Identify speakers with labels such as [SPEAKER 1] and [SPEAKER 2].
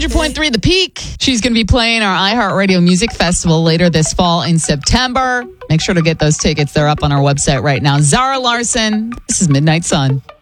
[SPEAKER 1] 100.3 The Peak. She's going to be playing our iHeartRadio Music Festival later this fall in September. Make sure to get those tickets. They're up on our website right now. Zara Larson, this is Midnight Sun.